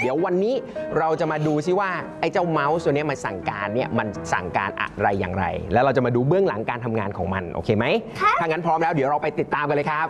เดี๋ยววันนี้เราจะมาดูซิว่าไอ้เจ้าเมาส์ตัวนี้มันสั่งการเนี่ยมันสั่งการอะไรอย่างไรแล้วเราจะมาดูเบื้องหลังการทำงานของมันโอเคไหมถ้างั้นพร้อมแล้วเดี๋ยวเราไปติดตามกันเลยครับ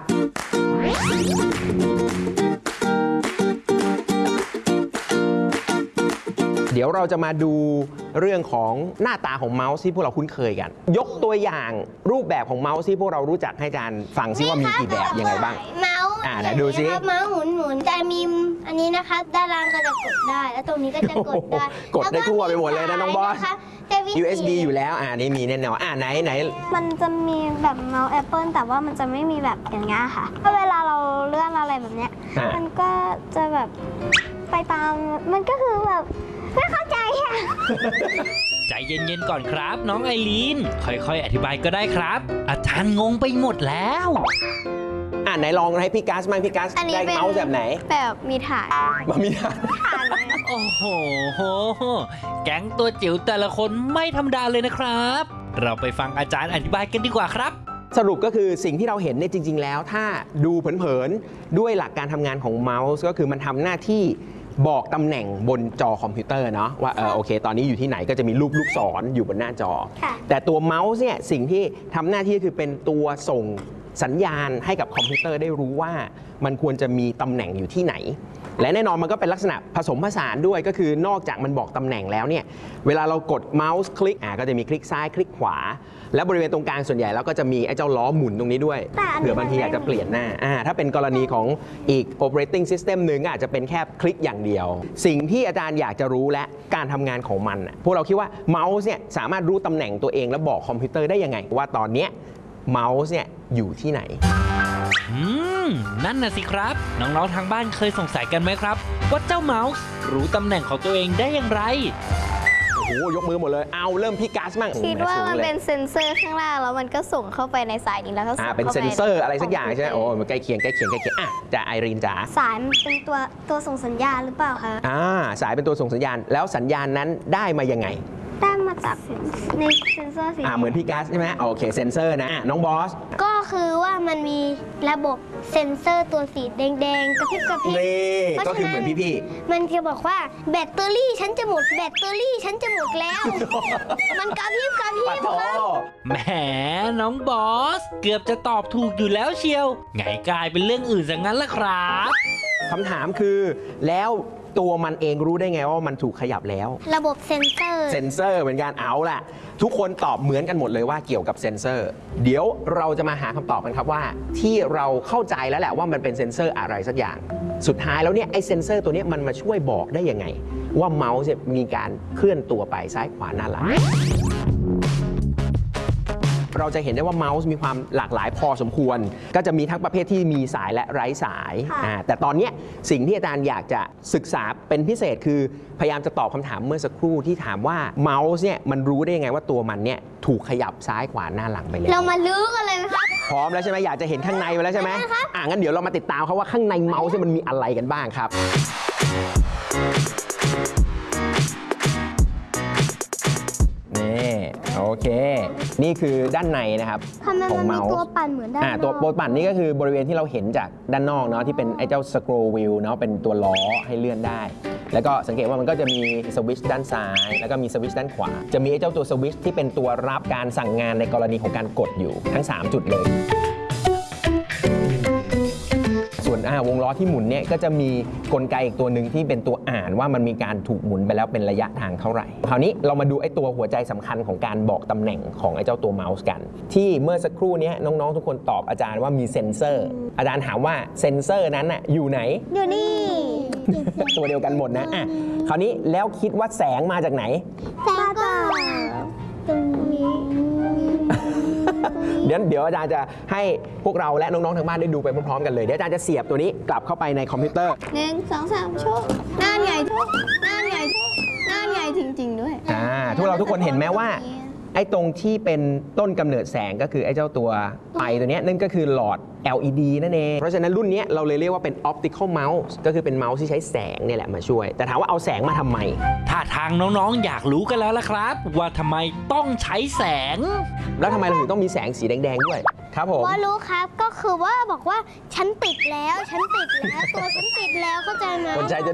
เดี๋ยวเราจะมาดูเรื่องของหน้าตาของเมาส์ที่พวกเราคุ้นเคยกันยกตัวอย่างรูปแบบของเมาส์ที่พวกเรารู้จักให้อาจารย์ฟังซิว่ามีกี่แบบยังไงบ้างเมาส์ไหนดูซิเมาส์หมุนจะมีอันนี้นะคะด้านล่างก็จะกดได้แล้วตรงนี้ก็จะกดได้กดได้ทั่วไปหมดเลยนะน้องบอส USB อยู่แล้วนี่มีแน่นอนไหนมันจะมีแบบเมาส์ Apple แต่ว่ามันจะไม่มีแบบอย่างเงี้ยค่ะเวลาเราเลื่อนอะไรแบบเนี้ยมันก็จะแบบไปตามมันก็คือแบบไม่เข้าใจอะใจเย็นๆก่อนครับน้องไอรีนค่อยๆอธิบายก็ได้ครับอาจารย์งงไปหมดแล้วไหนลองให้พี่กัสมั่งพี่กัสได้เมาส์แบบไหนแบบมีฐานมีฐานโอ้โหแก๊งตัวจิ๋วแต่ละคนไม่ธรรมดาเลยนะครับเราไปฟังอาจารย์อธิบายกันดีกว่าครับสรุปก็คือสิ่งที่เราเห็นเนี่ยจริงๆแล้วถ้าดูเผินๆด้วยหลักการทำงานของเมาส์ก็คือมันทำหน้าที่บอกตำแหน่งบนจอคอมพิวเตอร์เนาะว่าโอเคตอนนี้อยู่ที่ไหนก็จะมีรูปลูกศรอยู่บนหน้าจอแต่ตัวเมาส์เนี่ยสิ่งที่ทำหน้าที่คือเป็นตัวส่งสัญญาณให้กับคอมพิวเตอร์ได้รู้ว่ามันควรจะมีตำแหน่งอยู่ที่ไหนและแน่นอนมันก็เป็นลักษณะผสมผสานด้วยก็คือนอกจากมันบอกตำแหน่งแล้วเนี่ยเวลาเรากดเมาส์คลิกก็จะมีคลิกซ้ายคลิกขวาแล้วบริเวณตรงกลางส่วนใหญ่แล้วก็จะมีไอ้เจ้าล้อหมุนตรงนี้ด้วยเผื่อบางทีอยากจะเปลี่ยนหน้าถ้าเป็นกรณีของอีก operating system หนึ่งก็อาจจะเป็นแค่คลิกอย่างเดียวสิ่งที่อาจารย์อยากจะรู้และการทำงานของมันพวกเราคิดว่าเมาส์เนี่ยสามารถรู้ตำแหน่งตัวเองและบอกคอมพิวเตอร์ได้ยังไงว่าตอนนี้เมาส์เนี่ยอยู่ที่ไหนนั่นน่ะสิครับน้องๆทางบ้านเคยสงสัยกันไหมครับว่าเจ้าเมาส์รู้ตำแหน่งของตัวเองได้อย่างไรโอ้โหยกมือหมดเลยเอาเริ่มพี่กัสมั่งคิดว่ามันเป็นเซ็นเซอร์ข้างล่างแล้วมันก็ส่งเข้าไปในสายนี้แล้วก็ส่งเข้าไปเป็นเซ็นเซอร์อะไรสักอย่างใช่ไหมโอ้มันใกล้เคียงจะไอรีนจ๋าสายมันเป็นตัวส่งสัญญาณหรือเปล่าคะสายเป็นตัวส่งสัญญาณแล้วสัญญาณนั้นได้มายังไงได้มาจากในเซ็นเซอร์สีเหมือนพี่กัสใช่ไหมโอเคเซ็นเซอร์นะน้องบอสก็คือว่ามันมีระบบเซ็นเซอร์ตัวสีแดงๆกระพริบนี่ก็คือเหมือนพี่มันจะบอกว่าแบตเตอรี่ฉันจะหมดแล้ว มันกระพริบครับแหมน้องบอสเกือบจะตอบถูกอยู่แล้วเชียวไงกลายเป็นเรื่องอื่นซะงั้นล่ะครับคำถามคือแล้วตัวมันเองรู้ได้ไงว่ามันถูกขยับแล้วระบบเซ็นเซอร์เหมือนกันเอาล่ะทุกคนตอบเหมือนกันหมดเลยว่าเกี่ยวกับเซ็นเซอร์เดี๋ยวเราจะมาหาคำตอบกันครับว่าที่เราเข้าใจแล้วแหละว่ามันเป็นเซ็นเซอร์อะไรสักอย่างสุดท้ายแล้วเนี่ยไอ้เซ็นเซอร์ตัวนี้มันมาช่วยบอกได้ยังไงว่าเมาส์มีการเคลื่อนตัวไปซ้ายขวาหน้าหลังเราจะเห็นได้ว่าเมาส์มีความหลากหลายพอสมควรก็จะมีทั้งประเภทที่มีสายและไร้สายแต่ตอนนี้สิ่งที่อาจารย์อยากจะศึกษาเป็นพิเศษคือพยายามจะตอบคำถามเมื่อสักครู่ที่ถามว่าเมาส์เนี่ยมันรู้ได้ยังไงว่าตัวมันเนี่ยถูกขยับซ้ายขวาหน้าหลังไปแล้วเรามาลื้อกันเลยไหมครับพร้อมแล้วใช่ไหมอยากจะเห็นข้างในไปแล้วใช่ไหมงั้นเดี๋ยวเรามาติดตามเขาว่าข้างในเมาส์มันมีอะไรกันบ้างครับโอเคนี่คือด้านในนะครับของเมาส์ตัวปั่นเหมือนด้านนอกตัวปั่นนี่ก็คือบริเวณที่เราเห็นจากด้านนอกเนาะที่เป็นไอ้เจ้าสครอว์วีลเนาะเป็นตัวล้อให้เลื่อนได้แล้วก็สังเกตว่ามันก็จะมีสวิตช์ด้านซ้ายแล้วก็มีสวิตช์ด้านขวาจะมีไอ้เจ้าตัวสวิตช์ที่เป็นตัวรับการสั่งงานในกรณีของการกดอยู่ทั้ง3จุดเลยวงล้อที่หมุนเนี่ยก็จะมีกลไกอีกตัวหนึ่งที่เป็นตัวอ่านว่ามันมีการถูกหมุนไปแล้วเป็นระยะทางเท่าไหร่คราวนี้เรามาดูไอ้ตัวหัวใจสำคัญของการบอกตำแหน่งของไอ้เจ้าตัวเมาส์กันที่เมื่อสักครู่นี้น้องๆทุกคนตอบอาจารย์ว่ามีเซ็นเซอร์อาจารย์ถามว่าเซ็นเซอร์นั้นน่ะอยู่ไหนอยู่นี่ตัวเดียวกันหมดนะคราวนี้แล้วคิดว่าแสงมาจากไหนแสงก็ตรงนี้เดี๋ยวอาจารย์จะให้พวกเราและน้องๆทางบ้านได้ดูไปพร้อมๆกันเลยเดี๋ยวอาจารย์จะเสียบตัวนี้กลับเข้าไปในคอมพิวเตอร์ 1 2 3โชว์น่าใหญ่จริงๆด้วยทุกคนเห็นไหมว่าไอ้ตรงที่เป็นต้นกำเนิดแสงก็คือไอ้เจ้าตัวไฟตัวนี้นั่นก็คือหลอด LED นั่นเองเพราะฉะนั้นรุ่นนี้เราเลยเรียกว่าเป็น optical mouse ก็คือเป็นเมาส์ที่ใช้แสงนี่แหละมาช่วยแต่ถามว่าเอาแสงมาทำไมถ้าทางน้องๆอยากรู้กันแล้วล่ะครับว่าทำไมต้องใช้แสงแล้วทำไมเราถึงต้องมีแสงสีแดงๆด้วยครับผมว่ารู้ครับก็คือว่าบอกว่าฉันติดแล้วตัวฉันติดแล้วเข้าใจไหม